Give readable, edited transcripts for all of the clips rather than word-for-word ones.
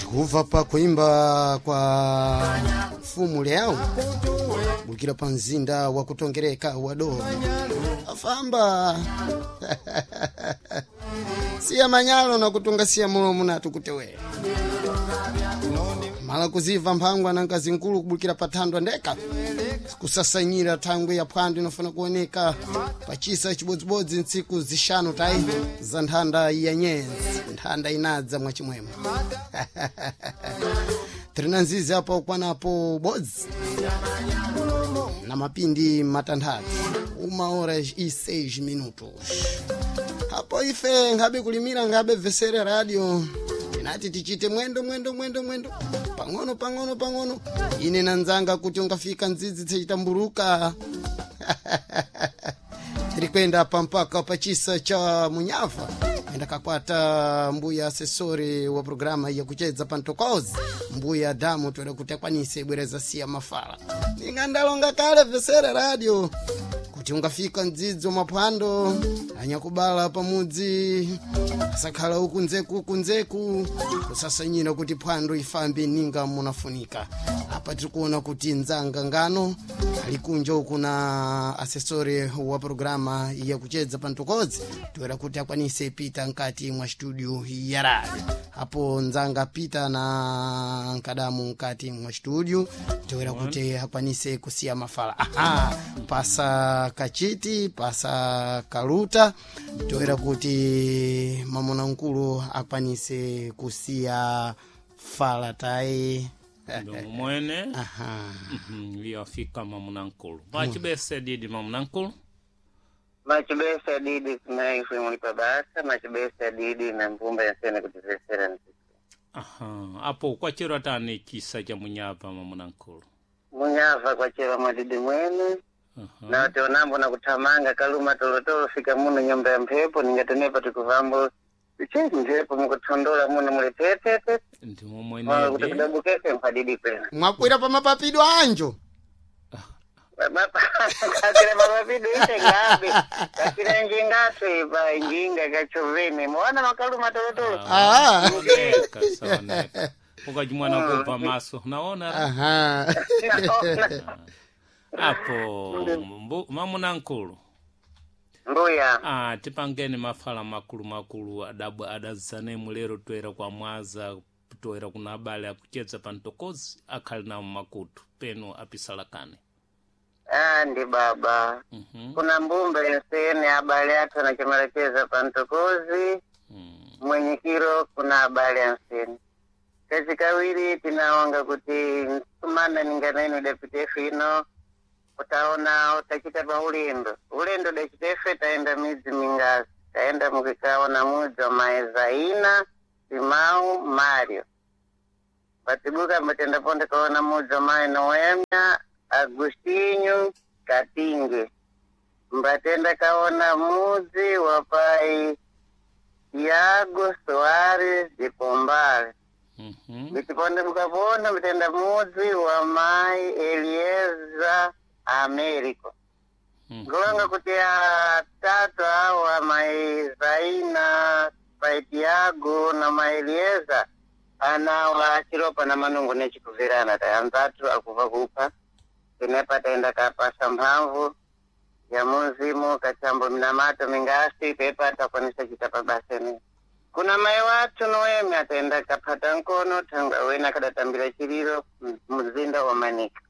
kuva pa kuimba kwa Fumu Leao bukira pa mzinda wa kutongereka wado afamba siya manyalo na kutunga siya mulomu na tukutewe mala kuziva mphangwa na nkazi nkulu kubukira pathandwa ndeka kusasanyira thangwe ya phwando inofana kuoneka pachisa chibodzibodzi ntsiku zishanu tai za nthanda ya nyenzi nthanda inadza mwa chimwemwe trinanzizi hapo kwanapo bodzi na mapindi matandatu 1h06 minutos hapo ife ngabe kulimira ngabe vesere radio inati tichite mwendo pang'ono ine nanzanga kuti ungafika nzizi tsechitamburuka tirikwenda pampaka pachisa cha Munyava enda kakwata mbuya asesori wa programa ya kucheza pantokozi mbuya damu twenda kutekwanise bwereza siya mafala ningandalonga kale vesere radio kuti ungafika nzidzo maphwando anyakubala pamudzi sakhala huku nzeku kusasanyira kuti phwando ifambe ninga munafunika apa tikuona kuti nzanga ngano alikunja huku na asesori wa programa ya kucheza pantokozi twera kuti akwanise pita nkati mwa studio ya radio hapo nzanga pita na nkadamu nkati mwa studio twera kuti akwanise kusia mafala pasa kachiti pasa kaluta twera kuti mamona nkulu akwanise kusia fala tai ndo mwene liyafika mamona nkulu machibese didi mamona nkulu machibese didi kunaifu mulipabasa machibese didi na mpumba ya sene kutizesera nisi hapo kwa chiro tani kisa cha Munyava mamona nkulu Munyava kwa chiro madidi mwene na wate onambo na kutamanga kaluma tolotolo fika muno nyomba ya mpepo ningatenepa tukuvambo Uchezi mpepo mkutondola muno mule tete ndi mwene kutakudabu kese mpadidi kwena mwakwira pa mapapido anjo kakira mapapido ite ngabe kakira njingatwe ipa njinga kachovene mwana makaluma tolotolo kasoneka ukajimwana kumpa maso naona hapo mamuna nkulu mbuya tipangeni mafala makulu adabu adazane mulero twera kwa mwaza twera kuna habari ya kucheza pantokozi akhali na makutu penu apisalakane ndi baba kuna mbumba yosene habari hata na kimarekeza pantokozi mwenye kiro kuna habari ya nsene kazi kawiri tinawanga kuti kumana ninganeni deputy ino utaona utakita pa ulendo deputy taenda mizi mingazi taenda mukikawa na muzi wa Maezaina Simau Mario batibuka mbatenda ponde kaona muzi wa Mae Noemia Agustinho Katinge mbatenda kaona muzi wa Pai Iago Soares de Pombal Bitiponde mukapona mtenda muzi wa Mai Elieza Americo Golanga kutia tatu hawa Maezaina Paitiago na Maelieza anawa chiropa na manungu nechikuvirana tayanzatu akuvakupa inepa taenda kapasa mphamvu ya muzimu kachambo minamato mingasi pepa takwanisa chitapa basene kuna mai watu Noemi ataenda kapata nkono tanga wena kadatambira chiriro mzinda wa Manika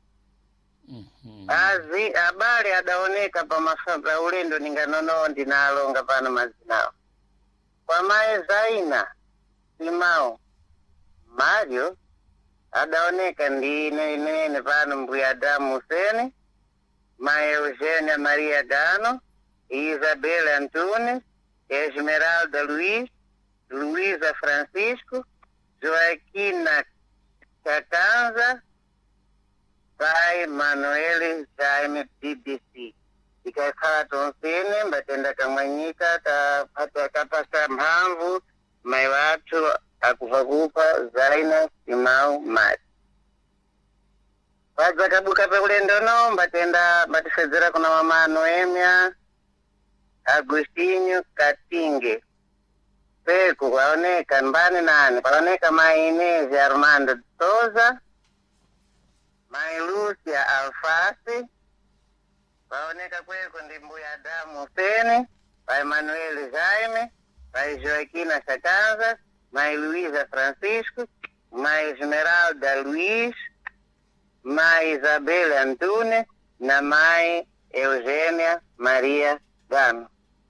habari adaoneka pa mafamba ulendo ninganono ndinalonga pano mazinao kwa Maezaina Simao Mario adaoneka ndine pano mbuya Damu Huseni Mae Eugenia Maria Gano Isabela Antunes Esmeralda Luisa Francisco Joaquina Catanza Pai Manuel Jaime BBC ikakhala tonsene mbatenda kamwanyika kapasa mphamvu mai watu akuvakupa Zaina Simau Mati padza kabuka pe ulendo no mbatenda batifedzera kuna mama Noemia Agustinho Katinge peku waoneka mbani nani waoneka mai Inezi Armando Souza, mai Lucia Alfasi, waoneka kweko ndi mbuya Adamu Huseni, pai Manuel Jaime, pai Joaquina Chacanza, mai Luisa Francisco, mai Esmeralda Luiz, mai Isabel Antune na mai Eugênia Maria Gano.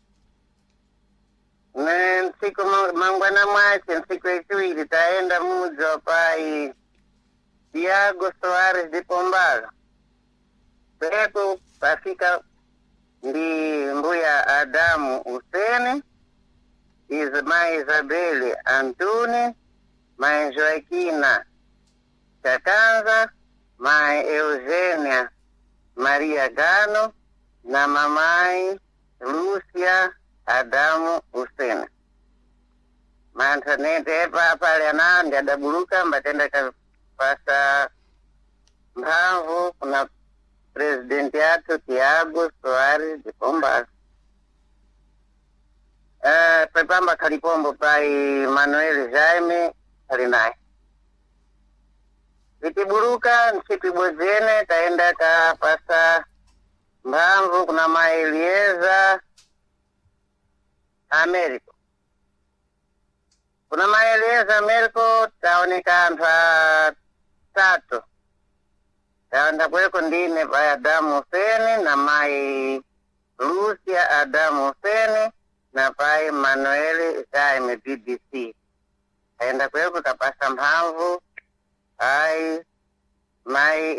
Nsiku mangwana mwache nsiku echiwiri taenda mudzi wa pai Tiago Soares de Pombala. Pepo pafika ndi mbuya Adamu Huseni, mai Isabel Antune, mai Joaquina Chacanza, mai Eugênia Maria Gano na mamai Lúcia Adamu Huseni. Mantanete pale anandi adabuluka mbatenda kapasa mbavu kuna presidenti yato Tiago Soares de Pombala. Pepamba kalipombo pai Manuel Jaime kalinai. Vitiburuka nsipibozene taenda kapasa mbavu kuna Maelieza Americo. Kuna Maelieza Americo taoneka anthu tatu. Taonda kweko ndine pai Adamu Huseni na mai Lucia Adamu Huseni na pai Manuel Jaime BBC. Taenda kweko kapasa mbavu pai mai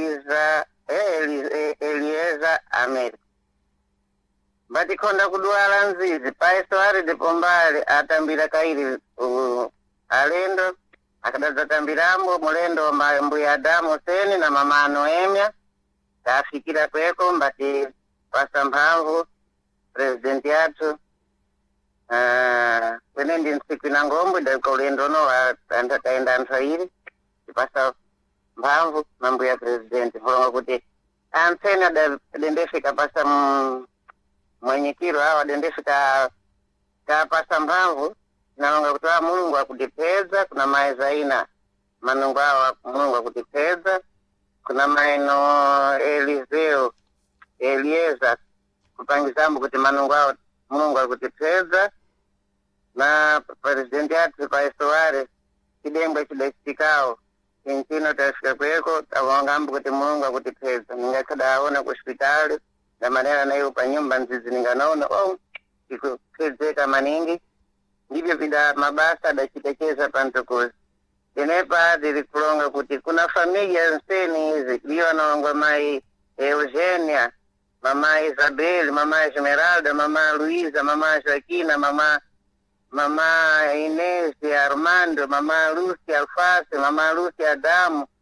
Elieza America. Batikonda kudwala nzizi pai Soares de Pombala atambira kairi alendo akadaza tambirambo mulendo wa mbuya Adamu Huseni na mama Noemia tafikira kweko mbati pasa mbavu presidenti yatu kwene ndi nsiku inangombo ndalika ulendo no taenda anthairi pasa mbavu mambo ya presidenti fulonga kuti ansena dendefika pasa mwenyekiro hawa dendefika kapasa mbavu nalonga kutoa Mulungu akutipeza. Kuna mae Zaina manungu hawa Mulungu akutipeza. Kuna maeno Eliseo Elieza kupangizambu kuti manungu hawa Mulungu akutipeza. Na presidenti yatu pai Soares kidembwe chidachitikao inchino tafika kweko tawongambu kuti Mulungu akutipeza. Ningakada aona kuhospitali na manera nayo pa nyumba nzizi ninganaona ikupezeka maningi. Ndivyo vida mabasa dachitekeza pantokozi. Tenepa dilikulonga kuti kuna familia nseni hizi liwa naongwa mai Eugênia, mama Isabel, mama Esmeralda, mama Luisa, mama Joaquina, mama Inezi Armando, mama Lucia Alfasi, mama Lucia Adamu,